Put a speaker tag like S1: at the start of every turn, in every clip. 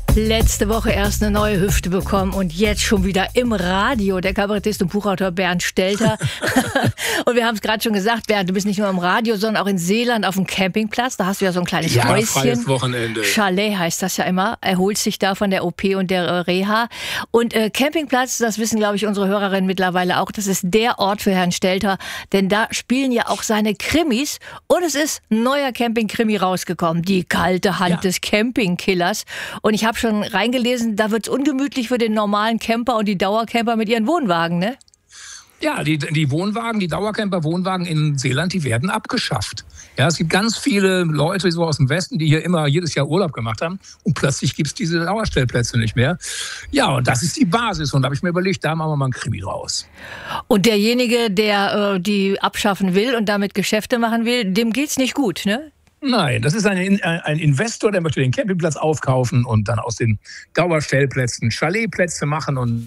S1: Letzte Woche erst eine neue Hüfte bekommen und jetzt schon wieder im Radio. Der Kabarettist und Buchautor Bernd Stelter. Und wir haben es gerade schon gesagt, Bernd, du bist nicht nur im Radio, sondern auch in Seeland auf dem Campingplatz. Da hast du ja so ein kleines Häuschen.
S2: Freies Wochenende.
S1: Chalet heißt das ja immer. Erholst dich da von der OP und der Reha. Und Campingplatz, das wissen, glaube ich, unsere Hörerinnen mittlerweile auch, das ist der Ort für Herrn Stelter. Denn da spielen ja auch seine Krimis. Und es ist ein neuer Camping-Krimi rausgekommen. Die kalte Hand des Campingkillers. Und ich habe schon reingelesen, da wird es ungemütlich für den normalen Camper und die Dauercamper mit ihren Wohnwagen, ne?
S2: Ja, die Wohnwagen, die Dauercamper-Wohnwagen in Seeland, die werden abgeschafft. Ja, es gibt ganz viele Leute so aus dem Westen, die hier immer jedes Jahr Urlaub gemacht haben und plötzlich gibt es diese Dauerstellplätze nicht mehr. Ja, und das ist die Basis und da habe ich mir überlegt, da machen wir mal einen Krimi raus.
S1: Und derjenige, der die abschaffen will und damit Geschäfte machen will, dem geht's nicht gut, ne?
S2: Nein, das ist ein Investor, der möchte den Campingplatz aufkaufen und dann aus den Dauerstellplätzen Chaletplätze machen. Und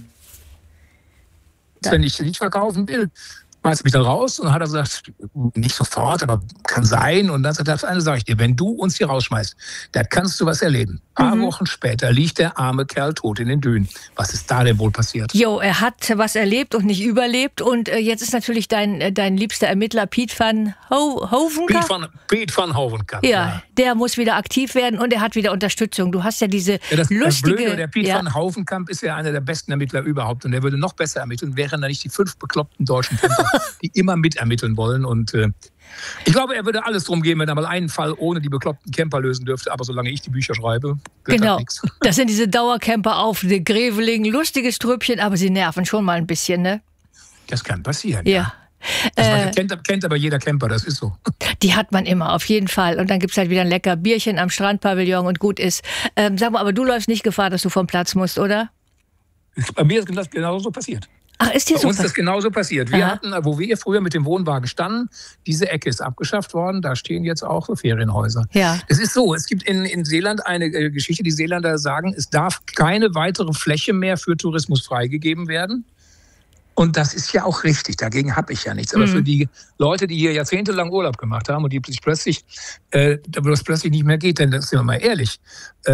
S2: wenn ich nicht verkaufen will, schmeißt mich dann raus. Und dann hat er gesagt, nicht sofort, aber kann sein. Und dann sagt er, das eine sage ich dir, wenn du uns hier rausschmeißt, da kannst du was erleben. Ein paar Wochen später liegt der arme Kerl tot in den Dünen. Was ist da denn wohl passiert?
S1: Jo, er hat was erlebt und nicht überlebt. Und jetzt ist natürlich dein liebster Ermittler Piet van Hovenkamp.
S2: Piet van Hovenkamp.
S1: Ja, der muss wieder aktiv werden und er hat wieder Unterstützung. Du hast ja diese
S2: das
S1: lustige...
S2: Blöde, der Piet van Hovenkamp ist ja einer der besten Ermittler überhaupt. Und der würde noch besser ermitteln, wären da nicht die 5 bekloppten deutschen Camper, die immer mitermitteln wollen. Und ich glaube, er würde alles drum geben, wenn er mal einen Fall ohne die bekloppten Camper lösen dürfte. Aber solange ich die Bücher schreibe, wird
S1: genau.
S2: das nichts.
S1: Das sind diese Dauercamper auf den Grevelingen. Lustiges Trüppchen, aber sie nerven schon mal ein bisschen, ne?
S2: Das kann passieren,
S1: ja.
S2: Das kennt aber jeder Camper, das ist so.
S1: Die hat man immer, auf jeden Fall. Und dann gibt's halt wieder ein lecker Bierchen am Strandpavillon und gut ist. Sag mal, aber du läufst nicht Gefahr, dass du vom Platz musst, oder?
S2: Bei mir ist das genauso passiert.
S1: Ach, ist dir
S2: Bei
S1: so?
S2: uns ist das genauso passiert. Wir hatten, wo wir früher mit dem Wohnwagen standen, diese Ecke ist abgeschafft worden, da stehen jetzt auch Ferienhäuser.
S1: Ja.
S2: Es ist so, es gibt in Seeland eine Geschichte, die Seeländer sagen, es darf keine weitere Fläche mehr für Tourismus freigegeben werden. Und das ist ja auch richtig, dagegen habe ich ja nichts. Aber für die Leute, die hier jahrzehntelang Urlaub gemacht haben und die sich plötzlich, wo es plötzlich nicht mehr geht, denn das sind wir mal ehrlich, so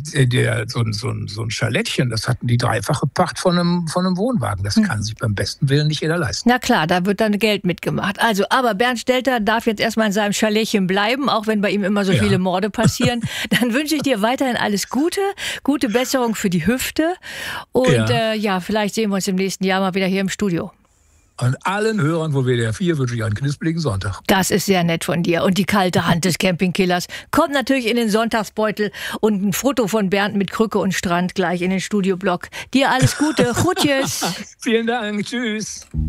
S2: ein Chalettchen, das hatten die 3-fache Pacht von einem Wohnwagen. Das kann sich beim besten Willen nicht jeder leisten.
S1: Na klar, da wird dann Geld mitgemacht. Also, aber Bernd Stelter darf jetzt erstmal in seinem Chaletchen bleiben, auch wenn bei ihm immer so viele Morde passieren. Dann wünsche ich dir weiterhin alles Gute, gute Besserung für die Hüfte und vielleicht sehen wir uns im nächsten Jahr mal wieder hier im Studio.
S2: An allen Hörern von WDR 4 wünsche ich einen knusprigen Sonntag.
S1: Das ist sehr nett von dir. Und die kalte Hand des Campingkillers kommt natürlich in den Sonntagsbeutel und ein Foto von Bernd mit Krücke und Strand gleich in den Studioblock. Dir alles Gute. Tschüss.
S2: Vielen Dank. Tschüss.